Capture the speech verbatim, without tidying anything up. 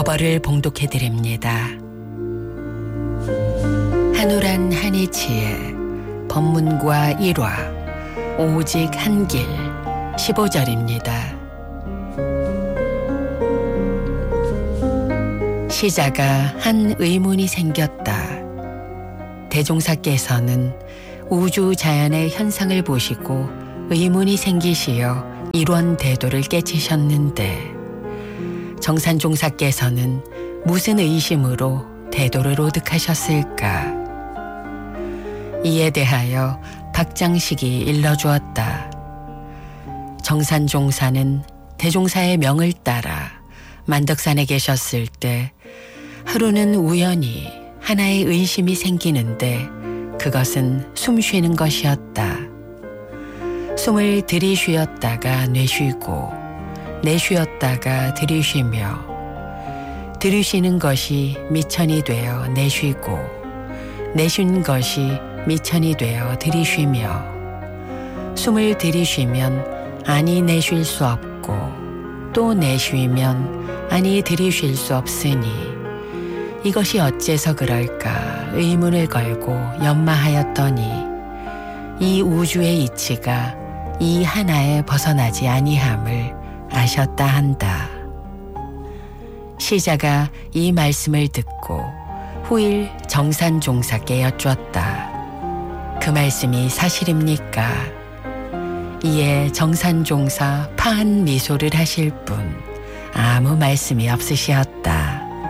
법어를 봉독해 드립니다. 한우란 한이치의 법문과 일화 오직 한길 십오 절입니다. 시자가 한 의문이 생겼다. 대종사께서는 우주 자연의 현상을 보시고 의문이 생기시어 일원대도를 깨치셨는데 정산종사께서는 무슨 의심으로 대도를 오득하셨을까? 이에 대하여 박장식이 일러주었다. 정산종사는 대종사의 명을 따라 만덕산에 계셨을 때 하루는 우연히 하나의 의심이 생기는데 그것은 숨 쉬는 것이었다. 숨을 들이쉬었다가 내쉬고 내쉬었다가 들이쉬며 들이쉬는 것이 미천이 되어 내쉬고 내쉰 것이 미천이 되어 들이쉬며 숨을 들이쉬면 아니 내쉴 수 없고 또 내쉬면 아니 들이쉴 수 없으니 이것이 어째서 그럴까 의문을 걸고 연마하였더니 이 우주의 이치가 이 하나에 벗어나지 아니함을 아셨다 한다. 시자가 이 말씀을 듣고 후일 정산종사께 여쭈었다. 그 말씀이 사실입니까? 이에 정산종사 파한 미소를 하실 뿐 아무 말씀이 없으시었다.